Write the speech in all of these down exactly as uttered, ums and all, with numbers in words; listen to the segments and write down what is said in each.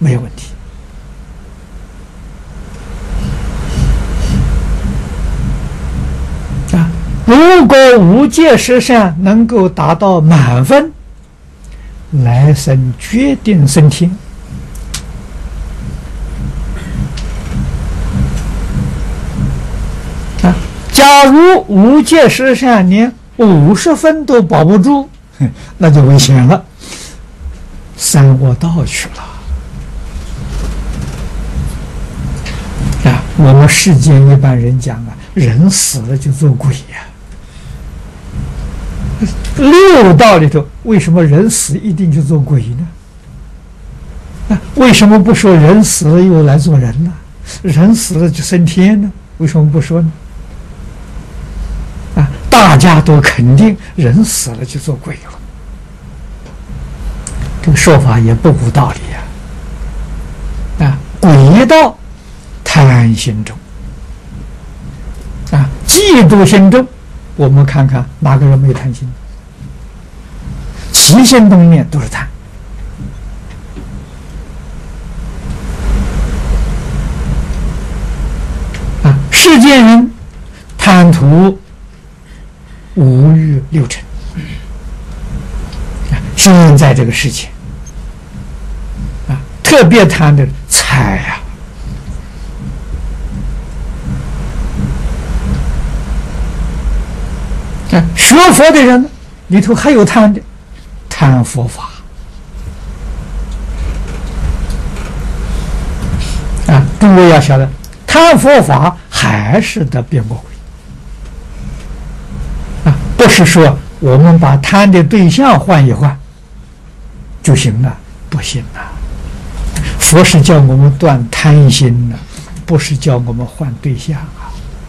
没有问题。啊，如果无戒十善能够达到满分，来生决定升天。啊，假如无戒十善连五十分都保不住，那就危险了，三恶道去了。啊，我们世间一般人讲啊，人死了就做鬼呀、啊。六道里头，为什么人死一定去做鬼呢？啊，为什么不说人死了又来做人呢？人死了就升天呢？为什么不说呢？啊，大家都肯定人死了就做鬼了，这个说法也不无道理呀、啊。啊，鬼道贪心重，啊，嫉妒心重。我们看看哪个人没有贪心？起心动念都是贪。啊，世间人贪图五欲六尘。啊，现在这个世界，啊，特别贪的财呀、啊。啊，学佛的人里头还有贪的，贪佛法。啊，诸位要晓得，贪佛法还是得变魔鬼。啊，不是说我们把贪的对象换一换就行了，不行了。佛是叫我们断贪心的，不是叫我们换对象啊。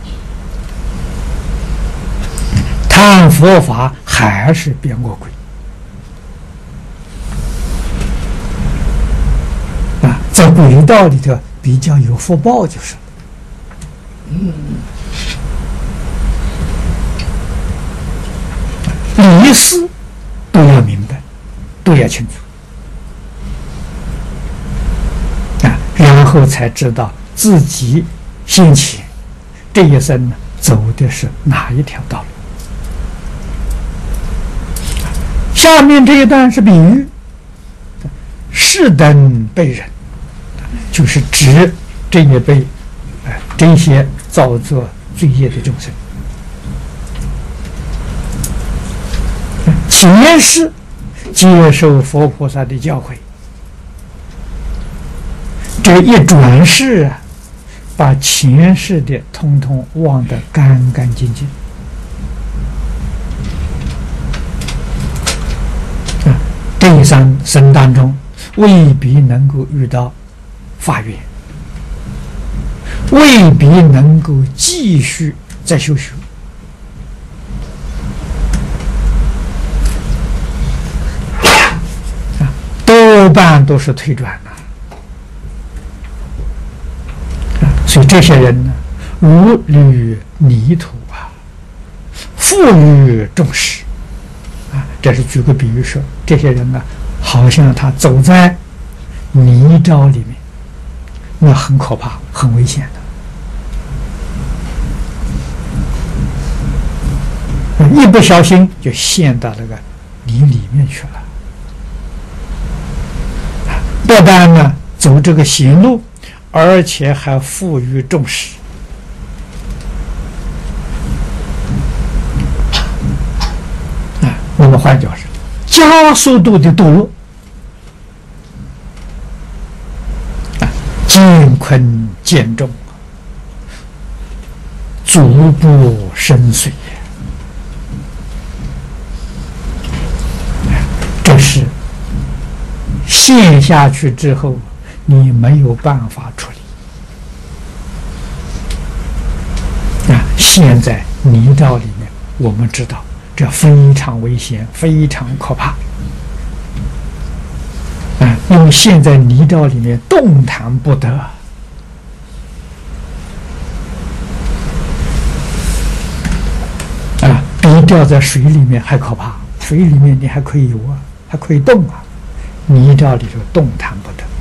贪佛法还是变魔鬼啊，在鬼道里头比较有福报就是了。理事都要明白，都要清楚啊，然后才知道自己先前这一生呢走的是哪一条道路。下面这一段是比喻，是等辈人，就是指这一辈，呃，这些造作罪业的众生。前世接受佛菩萨的教诲，这一转世啊，把前世的通通忘得干干净净。啊，这一生生当中未必能够遇到法缘，未必能够继续再修学。多半都是退转了、啊，所以这些人呢，如履泥土啊，富于众矢啊。这是举个比喻说，这些人呢，好像他走在泥沼里面，那很可怕，很危险的，一不小心就陷到那个泥里面去了。不但呢走这个行路，而且还负于众矢啊。那么换句话说，加速度的堕落啊，艰困渐重，足不深邃，这是陷下去之后，你没有办法处理啊！陷在泥沼里面，我们知道这非常危险，非常可怕啊！因为陷在泥沼里面，动弹不得啊，比掉在水里面还可怕。水里面你还可以游啊，还可以动啊。泥沼里头动弹不得